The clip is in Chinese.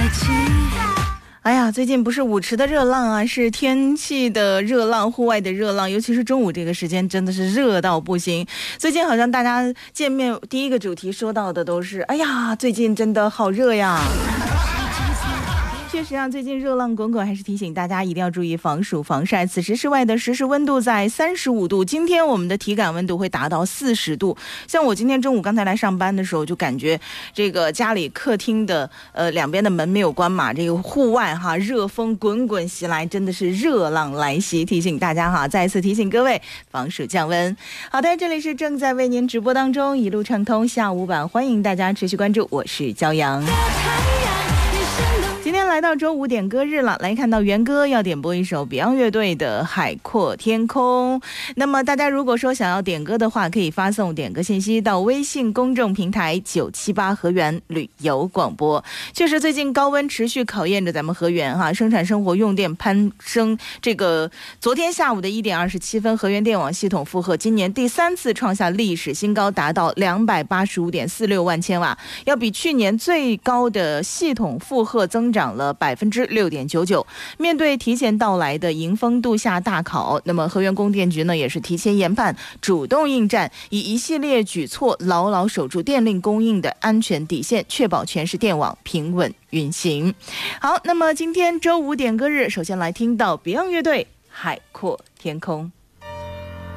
哎呀，最近不是舞池的热浪啊，是天气的热浪，户外的热浪，尤其是中午这个时间真的是热到不行。最近好像大家见面第一个主题说到的都是，哎呀，最近真的好热呀。确实啊，最近热浪滚滚，还是提醒大家一定要注意防暑防晒。此时室外的实时温度在35度，今天我们的体感温度会达到40度。像我今天中午刚才来上班的时候，就感觉这个家里客厅的两边的门没有关嘛，这个户外哈热风滚滚袭来，真的是热浪来袭，提醒大家哈，再一次提醒各位防暑降温。好的，这里是正在为您直播当中一路畅通下午版，欢迎大家持续关注，我是骄阳。今天来到周五点歌日了，来看到元歌要点播一首 Beyond 乐队的《海阔天空》。那么大家如果说想要点歌的话，可以发送点歌信息到微信公众平台978河源旅游广播。确实最近高温持续考验着咱们河源哈，生产生活用电攀升，这个昨天下午的1点27分，河源电网系统负荷今年第3次创下历史新高，达到285.46万千瓦，要比去年最高的系统负荷增长了6.99%。面对提前到来的迎风度夏大考，那么河源供电局呢也是提前研判，主动应战，以一系列举措牢牢守住电力供应的安全底线，确保全市电网平稳运行。好，那么今天周五点歌日，首先来听到 Beyond 乐队《海阔天空》。